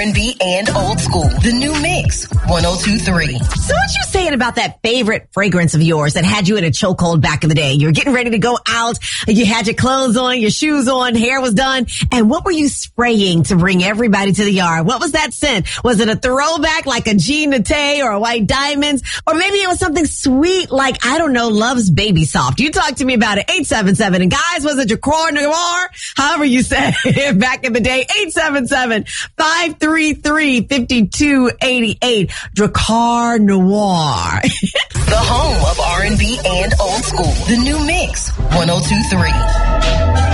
R&B and old school. The new mix, 102.3. So what you saying about that favorite fragrance of yours that had you in a chokehold back in the day? You're getting ready to go out. You had your clothes on, your shoes on, hair was done. And what were you spraying to bring everybody to the yard? What was that scent? Was it a throwback like a Jean Naté or a White Diamonds? Or maybe it was something sweet like, I don't know, Love's Baby Soft. You talk to me about it. 877. And guys, was it Jacquard Noir? However you said it back in the day. 877-533-5288. Jacquard Noir. The home of R&B and old school. The new mix, 102.3.